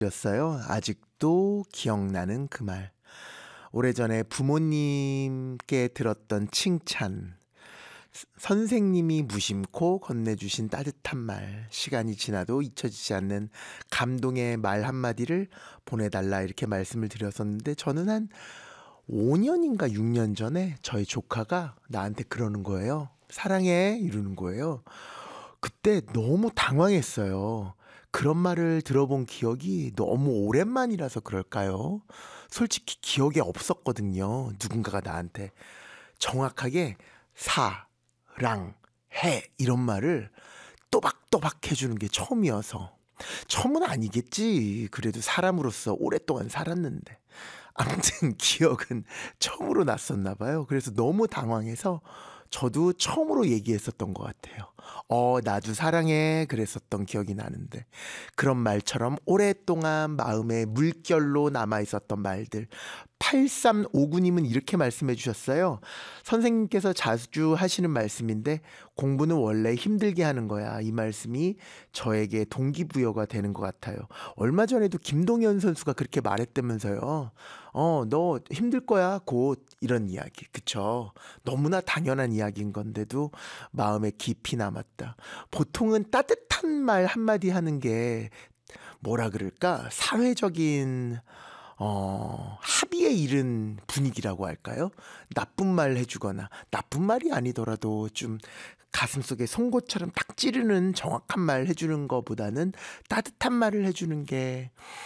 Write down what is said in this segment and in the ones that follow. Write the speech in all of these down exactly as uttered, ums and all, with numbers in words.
였어요. 아직도 기억나는 그 말. 오래전에 부모님께 들었던 칭찬, 스- 선생님이 무심코 건네주신 따뜻한 말, 시간이 지나도 잊혀지지 않는 감동의 말 한마디를 보내달라 이렇게 말씀을 드렸었는데 저는 한 오 년인가 육 년 전에 저희 조카가 나한테 그러는 거예요. 사랑해 이러는 거예요. 그때 너무 당황했어요. 그런 말을 들어본 기억이 너무 오랜만이라서 그럴까요? 솔직히 기억이 없었거든요. 누군가가 나한테 정확하게 사랑해 이런 말을 또박또박 해주는 게 처음이어서 처음은 아니겠지. 그래도 사람으로서 오랫동안 살았는데 아무튼 기억은 처음으로 났었나 봐요. 그래서 너무 당황해서 저도 처음으로 얘기했었던 것 같아요. 어, 나도 사랑해. 그랬었던 기억이 나는데. 그런 말처럼 오랫동안 마음에 물결로 남아있었던 말들. 팔삼오구 님은 이렇게 말씀해 주셨어요. 선생님께서 자주 하시는 말씀인데, 공부는 원래 힘들게 하는 거야. 이 말씀이 저에게 동기부여가 되는 것 같아요. 얼마 전에도 김동현 선수가 그렇게 말했다면서요. 어, 너 힘들 거야. 곧. 이런 이야기. 그쵸? 너무나 당연한 이야기인 건데도 마음에 깊이 남았다. 보통은 따뜻한 말 한마디 하는 게 뭐라 그럴까? 사회적인 어, 합의에 이른 분위기라고 할까요? 나쁜 말 해주거나 나쁜 말이 아니더라도 좀 가슴속에 송곳처럼 딱 찌르는 정확한 말 해주는 것보다는 따뜻한 말을 해주는 게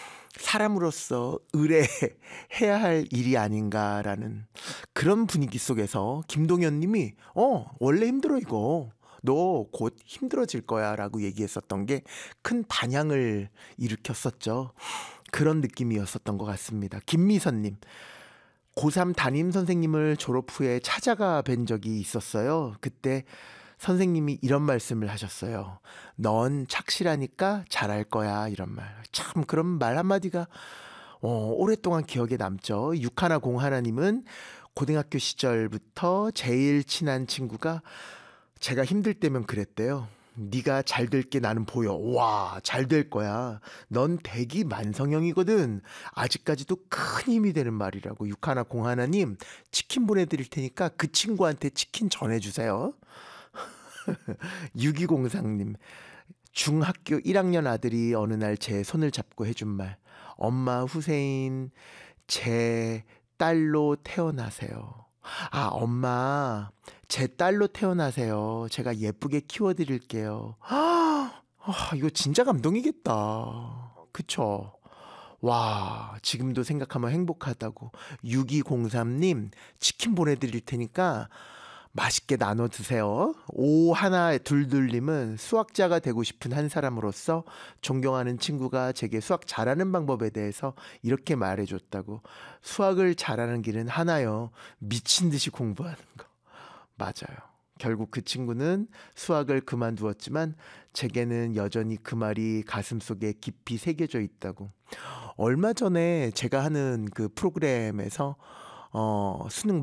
사람으로서 의뢰해야 할 일이 아닌가라는 그런 분위기 속에서 김동현 님이 어 원래 힘들어 이거 너 곧 힘들어질 거야 라고 얘기했었던 게 큰 반향을 일으켰었죠. 그런 느낌이었었던 것 같습니다. 김미선님, 고삼 담임 선생님을 졸업 후에 찾아가 뵌 적이 있었어요. 그때 선생님이 이런 말씀을 하셨어요. 넌 착실하니까 잘할 거야. 이런 말. 참 그런 말 한마디가 어, 오랫동안 기억에 남죠. 육하나 공하나님은 고등학교 시절부터 제일 친한 친구가 제가 힘들 때면 그랬대요. 네가 잘 될 게 나는 보여. 와, 잘 될 거야. 넌 대기 만성형이거든. 아직까지도 큰 힘이 되는 말이라고. 육하나 공하나님 치킨 보내드릴 테니까 그 친구한테 치킨 전해주세요. 육이공삼 님, 중학교 일 학년 아들이 어느 날 제 손을 잡고 해준 말. 엄마 후세인 제 딸로 태어나세요. 아, 엄마 제 딸로 태어나세요. 제가 예쁘게 키워드릴게요. 아, 이거 진짜 감동이겠다. 그쵸? 와, 지금도 생각하면 행복하다고. 육이공삼 님, 치킨 보내드릴 테니까 맛있게 나눠 드세요. 오하나 둘둘님은 수학자가 되고 싶은 한 사람으로서 존경하는 친구가 제게 수학 잘하는 방법에 대해서 이렇게 말해줬다고. 수학을 잘하는 길은 하나요. 미친 듯이 공부하는 거. 맞아요. 결국 그 친구는 수학을 그만두었지만 제게는 여전히 그 말이 가슴속에 깊이 새겨져 있다고. 얼마 전에 제가 하는 그 프로그램에서 어, 수능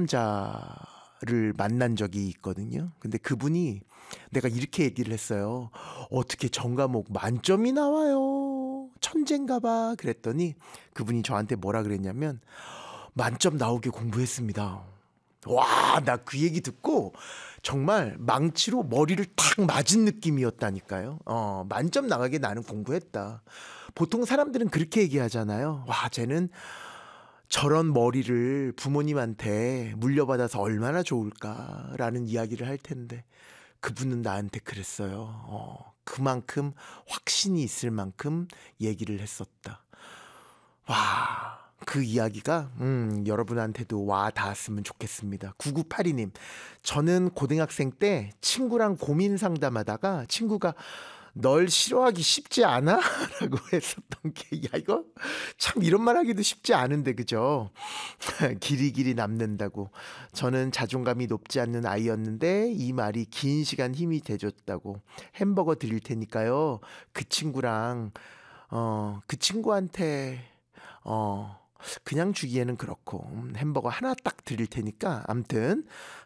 만점자를 만난 적이 있거든요. 근데 그분이 내가 이렇게 얘기를 했어요. 어떻게 전 과목 만점이 나와요? 천재인가 봐. 그랬더니 그분이 저한테 뭐라 그랬냐면 만점 나오게 공부했습니다. 와, 나 그 얘기 듣고 정말 망치로 머리를 탁 맞은 느낌이었다니까요. 어, 만점 나가게 나는 공부했다. 보통 사람들은 그렇게 얘기하잖아요. 와, 쟤는 저런 머리를 부모님한테 물려받아서 얼마나 좋을까라는 이야기를 할 텐데 그분은 나한테 그랬어요. 어, 그만큼 확신이 있을 만큼 얘기를 했었다. 와, 그 이야기가 음, 여러분한테도 와 닿았으면 좋겠습니다. 구구팔이 님, 저는 고등학생 때 친구랑 고민 상담하다가 친구가 널 싫어하기 쉽지 않아? 라고 했었던 게, 야, 이거 참 이런 말 하기도 쉽지 않은데, 그죠? 길이 길이 남는다고. 저는 자존감이 높지 않는 아이였는데, 이 말이 긴 시간 힘이 돼줬다고. 햄버거 드릴 테니까요. 그 친구랑, 어, 그 친구한테, 어, 그냥 주기에는 그렇고 음, 햄버거 하나 딱 드릴 테니까 암튼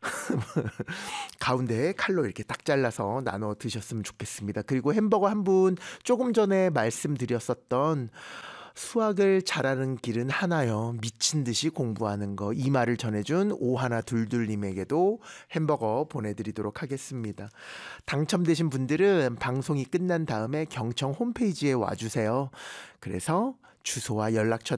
가운데에 칼로 이렇게 딱 잘라서 나눠 드셨으면 좋겠습니다. 그리고 햄버거 한 분 조금 전에 말씀드렸었던 수학을 잘하는 길은 하나요. 미친 듯이 공부하는 거. 이 말을 전해준 오하나둘둘님에게도 햄버거 보내드리도록 하겠습니다. 당첨되신 분들은 방송이 끝난 다음에 경청 홈페이지에 와주세요. 그래서 주소와 연락처